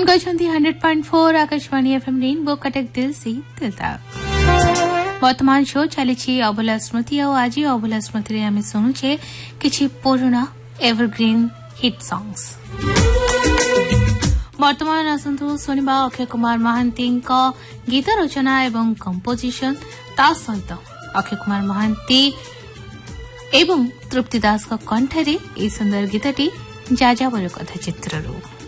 आपण कहते 100.4 Akashvani FM rainbow Cuttack दिल से दिल तक। वर्तमान शो चली अबला स्मृति और आज अबला स्मृति आम शुणुचे किछि पुराना एवरग्रीन हिट सॉन्ग्स। वर्तमान आसतु शुणा अक्षय कुमार महांती गीत रचना एवं कंपोजिशन ता सहित अक्षय कुमार महांती एवं तृप्ति दास कंठरे ए सुंदर गीतटी जाजावर कथा चित्ररू।